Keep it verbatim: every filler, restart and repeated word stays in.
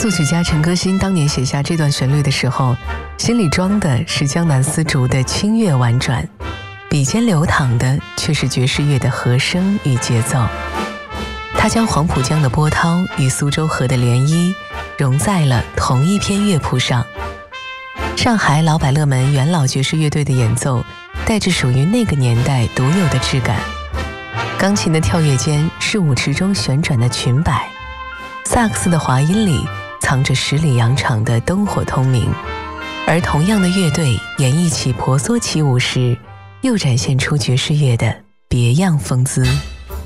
作曲家陈歌辛当年写下这段旋律的时候，心里装的是江南丝竹的清越婉转，笔尖流淌的却是爵士乐的和声与节奏。他将黄浦江的波涛与苏州河的涟漪融在了同一篇乐谱上。上海老百乐门元老爵士乐队的演奏带着属于那个年代独有的质感，钢琴的跳跃间是舞池中旋转的裙摆，萨克斯的滑音里藏着十里洋场的灯火通明，而同样的乐队演绎起婆娑起舞时，又展现出爵士乐的别样风姿。